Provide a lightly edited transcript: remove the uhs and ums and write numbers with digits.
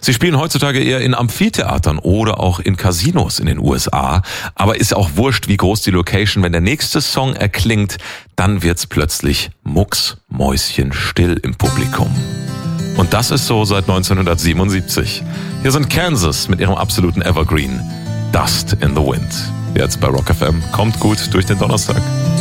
Sie spielen heutzutage eher in Amphitheatern oder auch in Casinos in den USA. Aber ist auch wurscht, wie groß die Location. Wenn der nächste Song erklingt, dann wird's plötzlich mucksmäuschenstill im Publikum. Und das ist so seit 1977. Hier sind Kansas mit ihrem absoluten Evergreen Dust in the Wind. Jetzt bei Rock FM. Kommt gut durch den Donnerstag.